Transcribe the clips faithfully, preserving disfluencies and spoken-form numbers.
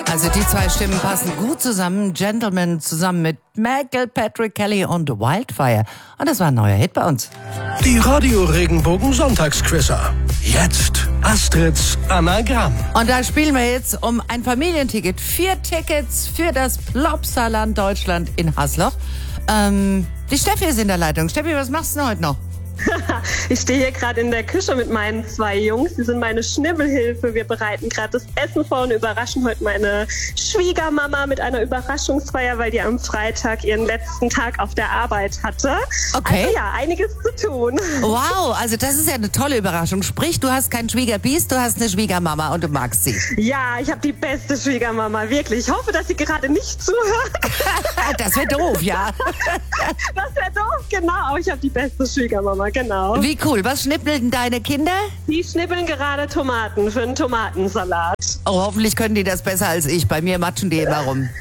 Also die zwei Stimmen passen gut zusammen. Gentleman zusammen mit Michael Patrick Kelly und Wildfire. Und das war ein neuer Hit bei uns. Die Radio Regenbogen Sonntagsquizzer. Jetzt Astrids Anagramm. Und da spielen wir jetzt um ein Familienticket. Vier Tickets für das Plopsaland Deutschland in Hasloch. Ähm, die Steffi ist in der Leitung. Steffi, was machst du denn heute noch? Ich stehe hier gerade in der Küche mit meinen zwei Jungs. Die sind meine Schnibbelhilfe. Wir bereiten gerade das Essen vor und überraschen heute meine Schwiegermama mit einer Überraschungsfeier, weil die am Freitag ihren letzten Tag auf der Arbeit hatte. Okay. Also ja, einiges zu tun. Wow, also das ist ja eine tolle Überraschung. Sprich, du hast keinen Schwiegerbiest, du hast eine Schwiegermama und du magst sie. Ja, ich habe die beste Schwiegermama, wirklich. Ich hoffe, dass sie gerade nicht zuhört. Das wäre doof, ja. Das wäre doof, genau. Ich habe die beste Schwiegermama, genau. Wie cool. Was schnippeln deine Kinder? Die schnippeln gerade Tomaten für einen Tomatensalat. Oh, hoffentlich können die das besser als ich. Bei mir matschen die immer rum.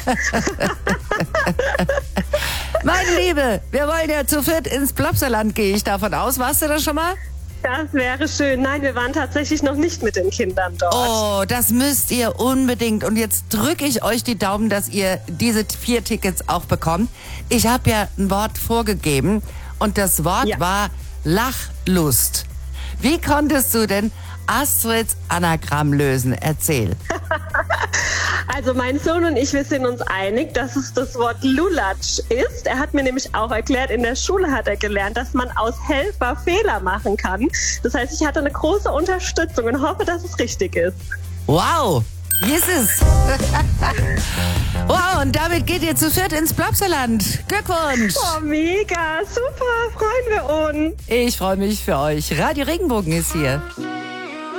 Meine Liebe, wir wollen ja zu viert ins Plopsaland, gehe ich davon aus. Warst du da schon mal? Das wäre schön. Nein, wir waren tatsächlich noch nicht mit den Kindern dort. Oh, das müsst ihr unbedingt. Und jetzt drücke ich euch die Daumen, dass ihr diese vier Tickets auch bekommt. Ich habe ja ein Wort vorgegeben und das Wort Ja. war Lachlust. Wie konntest du denn Astrids Anagramm lösen? Erzähl. Also mein Sohn und ich, wir sind uns einig, dass es das Wort Lulatsch ist. Er hat mir nämlich auch erklärt, in der Schule hat er gelernt, dass man aus Helfer Fehler machen kann. Das heißt, ich hatte eine große Unterstützung und hoffe, dass es richtig ist. Wow, Jesus. Wow, und damit geht ihr zu viert ins Plopsaland. Glückwunsch. Oh, mega, super, freuen wir uns. Ich freue mich für euch. Radio Regenbogen ist hier.